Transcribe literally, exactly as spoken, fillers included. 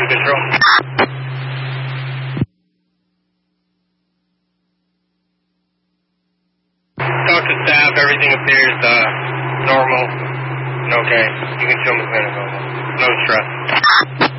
control. Talk to staff. Everything appears uh, normal and okay. You can show them it's normal. No stress.